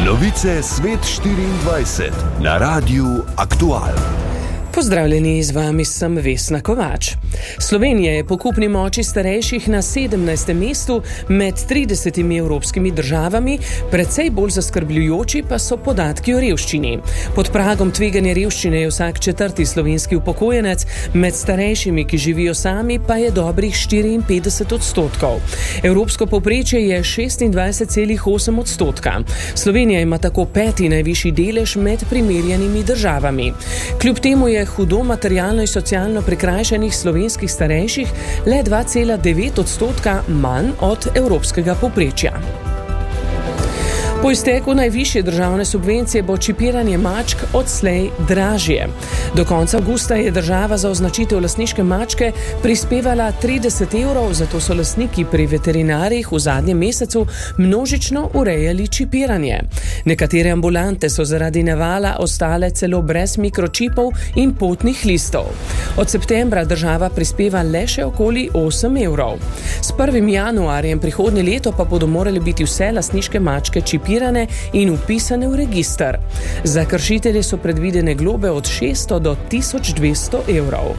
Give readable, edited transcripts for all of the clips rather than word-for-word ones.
Novice Svet 24 na Radiu Aktual. Pozdravljeni, z vami sem Vesna Kovač. Slovenija je po kupni moči starejših na 17. mestu med 30 evropskimi državami, precej bolj zaskrbljujoči pa so podatki o revščini. Pod pragom tveganja revščine je vsak četrti slovenski upokojenec, med starejšimi, ki živijo sami, pa je dobrih 54%. Evropsko povprečje je 26,8%. Slovenija ima tako peti najvišji delež med primerjanimi državami. Kljub temu je hudo materialno in socialno prikrajšanih slovenskih starejših le 2,9% manj od evropskega povprečja. Po izteku najvišje državne subvencije bo čipiranje mačk odslej dražje. Do konca avgusta je država za označitev lastniške mačke prispevala 30 evrov, zato so lastniki pri veterinarjih v zadnjem mesecu množično urejali čipiranje. Nekatere ambulante so zaradi navala ostale celo brez mikročipov in potnih listov. Od septembra država prispeva le še okoli 8 evrov. S 1. januarjem prihodnje leto pa bodo morali biti vse lastniške mačke čipirane in vpisane v register. Za kršitelje so predvidene globe od 600 do 1200 evrov.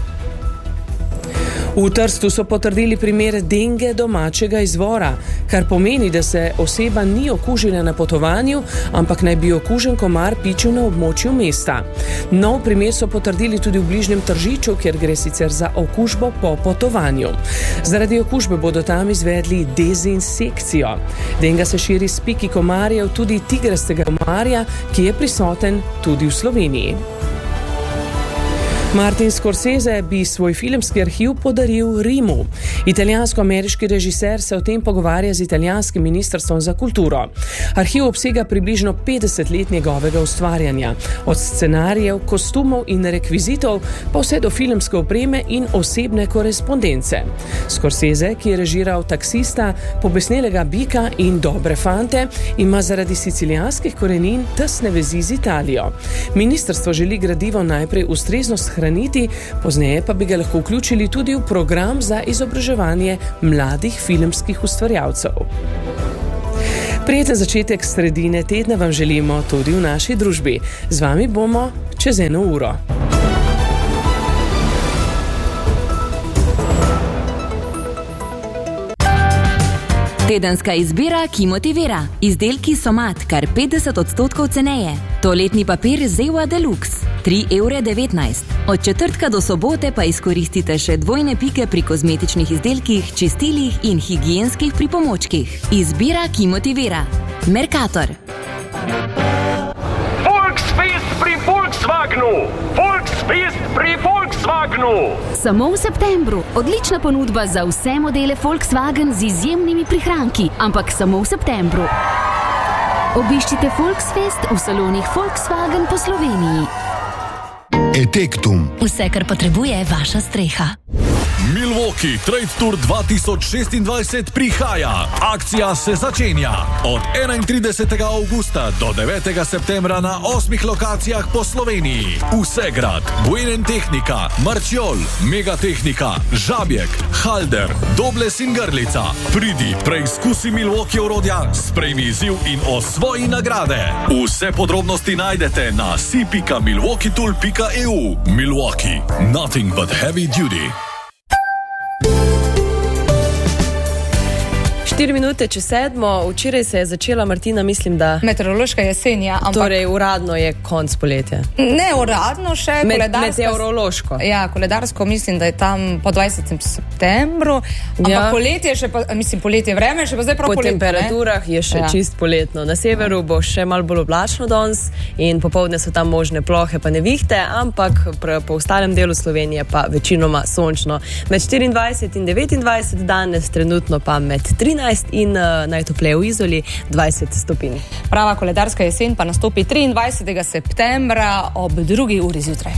V Trstu so potrdili primer denge domačega izvora, kar pomeni, da se oseba ni okužila na potovanju, ampak naj bi okužen komar pičil na območju mesta. Nov primer so potrdili tudi v bližnjem Tržiču, kjer gre sicer za okužbo po potovanju. Zaradi okužbe bodo tam izvedli dezinsekcijo. Denga se širi s piki komarjev, tudi tigrastega komarja, ki je prisoten tudi v Sloveniji. Martin Scorsese bi svoj filmski arhiv podaril Rimu. Italijansko-ameriški režiser se o tem pogovarja z italijanskim ministrstvom za kulturo. Arhiv obsega približno 50 let njegovega ustvarjanja, od scenarijev, kostumov in rekvizitov, pa vse do filmske opreme in osebne korespondence. Scorsese, ki je režiral Taksista, Pobesnelega bika in Dobre fante, ima zaradi sicilijanskih korenin tesne vezi z Italijo. Ministrstvo želi gradivo najprej ustrezno hraniti, pozneje pa bi ga lahko vključili tudi v program za izobraževanje mladih filmskih ustvarjalcev. Prijeten začetek sredine tedna vam želimo tudi v naši družbi. Z vami bomo čez 1 uro. Tedenska izbira, ki motivira. Izdelki Somat, kar 50% ceneje. Toaletni papir Zewa Deluxe, 3,19 €. Od četrtka do sobote pa izkoristite še dvojne pike pri kozmetičnih izdelkih, čistilih in higienskih pripomočkih. Izbira, ki motivira. Mercator. Volksfest pri Volkswagenu! Volksfest pri Volkswagenu! Samo v septembru. Odlična ponudba za vse modele Volkswagen z izjemnimi prihranki, ampak samo v septembru. Obiščite Volksfest v salonih Volkswagen po Sloveniji. Etektum. Vse, kar potrebuje vaša streha. Milwaukee Trade Tour 2026 prihaja. Akcija se začenja od 31. avgusta do 9. septembra na 8 lokacijah po Sloveniji. Vsegrad, Buenen Tehnika, Marčiol, Megatehnika, Žabjek, Halder, Dobles in Grlica. Pridi, preizkusi Milwaukee orodja, sprejmi izziv in osvoji nagrade. Vse podrobnosti najdete na si.milwaukeetool.eu. Milwaukee, nothing but heavy duty. 4 minute čez 7, včeraj se je začela, Martina, mislim, da... Meteorološka jesen, ja, ampak... Torej, uradno je konc poletja. Ne uradno še, koledarsko... Meteorološko. Ja, koledarsko mislim, da je tam po 20. septembru, ampak poletje še pa, mislim, poletje vreme, še pa zdaj prav po poletno. Po temperaturah je še čist poletno. Na severu bo še malo bolj oblačno danes in popoldne so tam možne plohe pa nevihte, ampak po ostalem delu Slovenije pa večinoma sončno. Med 24 in 29 danes, trenutno pa med 13 in najtopleje v Izoli 20 stopinj. Prava koledarska jesen pa nastopi 23. septembra ob 2. uri zjutraj.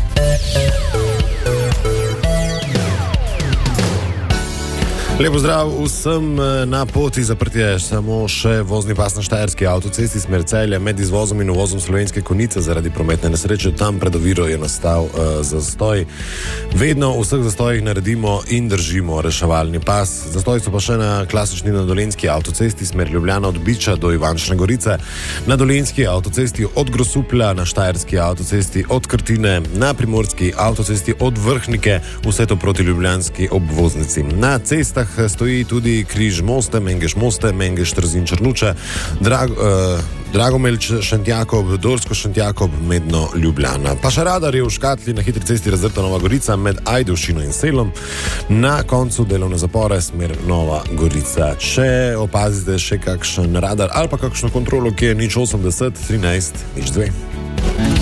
Lepo zdrav vsem na poti, zaprtje samo še vozni pas na Štajerski avtocesti smer Celja med izvozom in uvozom Slovenske Konjice zaradi prometne nesreče. Tam pred oviro je nastal zastoj. Vedno v vseh zastojih naredimo in držimo reševalni pas. Zastoji so pa še na klasični na Dolenjski avtocesti smer Ljubljana od Biča do Ivančne Gorice, na Dolenjski avtocesti od Grosuplja, na Štajerski avtocesti od Krtine, na Primorski avtocesti od Vrhnike, vse to proti ljubljanski obvoznici. Na cestah stoji tudi križ Moste, Mengeš Moste, Mengeš Trzin Črnuče, Dragomelč Šentjakob, Dorsko Šentjakob, Medno Ljubljana. Pa še radar je v Škatli na hitri cesti Razrta Nova Gorica med Ajdovščino in Selom, na koncu delovne zapore smer Nova Gorica. Če opazite še kakšen radar ali pa kakšno kontrolo, ki je 080 13 02.